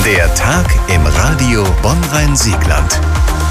Der Tag im Radio Bonn-Rhein-Siegland.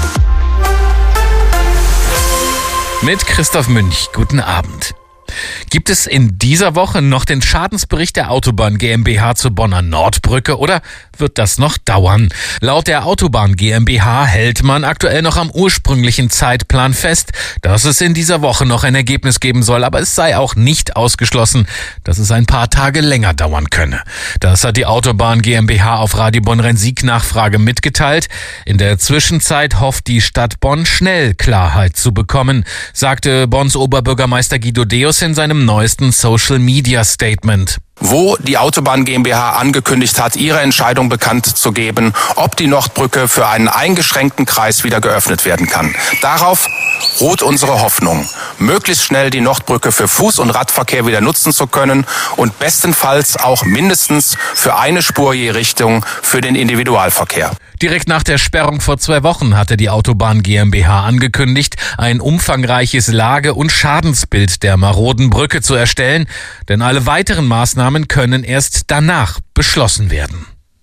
Mit Christoph Münch, guten Abend. Gibt es in dieser Woche noch den Schadensbericht der Autobahn GmbH zur Bonner Nordbrücke oder wird das noch dauern? Laut der Autobahn GmbH hält man aktuell noch am ursprünglichen Zeitplan fest, dass es in dieser Woche noch ein Ergebnis geben soll, aber es sei auch nicht ausgeschlossen, dass es ein paar Tage länger dauern könne. Das hat die Autobahn GmbH auf Radio Bonn-Rhein-Sieg Nachfrage mitgeteilt. In der Zwischenzeit hofft die Stadt Bonn schnell Klarheit zu bekommen, sagte Bonns Oberbürgermeister Guido Deus in seinem neuesten Social-Media-Statement. Wo die Autobahn GmbH angekündigt hat, ihre Entscheidung bekannt zu geben, ob die Nordbrücke für einen eingeschränkten Kreis wieder geöffnet werden kann. Darauf ruht unsere Hoffnung, möglichst schnell die Nordbrücke für Fuß- und Radverkehr wieder nutzen zu können und bestenfalls auch mindestens für eine Spur je Richtung für den Individualverkehr. Direkt nach der Sperrung vor 2 Wochen hatte die Autobahn GmbH angekündigt, ein umfangreiches Lage- und Schadensbild der maroden Brücke zu erstellen, denn alle weiteren Maßnahmen können erst danach beschlossen werden.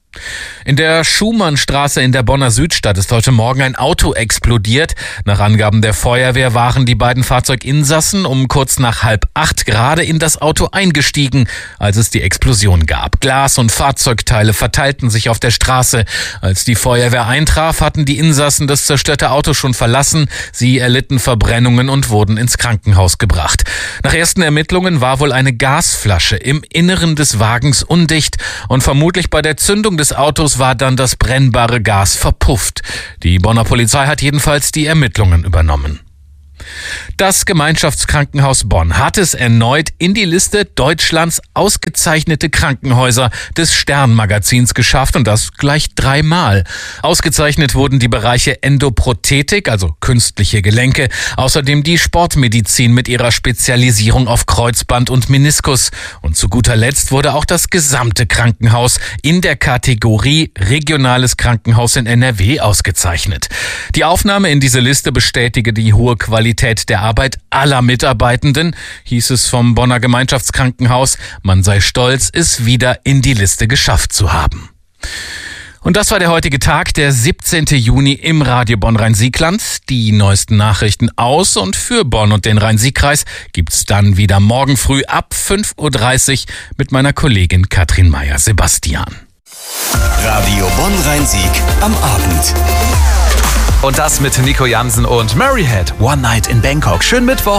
In der Schumannstraße in der Bonner Südstadt ist heute Morgen ein Auto explodiert. Nach Angaben der Feuerwehr waren die beiden Fahrzeuginsassen um kurz nach 7:30 gerade in das Auto eingestiegen, als es die Explosion gab. Glas und Fahrzeugteile verteilten sich auf der Straße. Als die Feuerwehr eintraf, hatten die Insassen das zerstörte Auto schon verlassen. Sie erlitten Verbrennungen und wurden ins Krankenhaus gebracht. Nach ersten Ermittlungen war wohl eine Gasflasche im Inneren des Wagens undicht und vermutlich bei der Zündung des Autos war dann das brennbare Gas verpufft. Die Bonner Polizei hat jedenfalls die Ermittlungen übernommen. Das Gemeinschaftskrankenhaus Bonn hat es erneut in die Liste Deutschlands ausgezeichnete Krankenhäuser des Stern-Magazins geschafft und das gleich 3-mal. Ausgezeichnet wurden die Bereiche Endoprothetik, also künstliche Gelenke, außerdem die Sportmedizin mit ihrer Spezialisierung auf Kreuzband und Meniskus. Und zu guter Letzt wurde auch das gesamte Krankenhaus in der Kategorie Regionales Krankenhaus in NRW ausgezeichnet. Die Aufnahme in diese Liste bestätige die hohe Qualität der Arbeit aller Mitarbeitenden, hieß es vom Bonner Gemeinschaftskrankenhaus. Man sei stolz, es wieder in die Liste geschafft zu haben. Und das war der heutige Tag, der 17. Juni im Radio Bonn-Rhein-Siegland. Die neuesten Nachrichten aus und für Bonn und den Rhein-Sieg-Kreis gibt's dann wieder morgen früh ab 5:30 Uhr mit meiner Kollegin Katrin Meyer-Sebastian. Radio Bonn-Rhein-Sieg am Abend. Und das mit Nico Jansen und Maryhead. One Night in Bangkok. Schönen Mittwoch.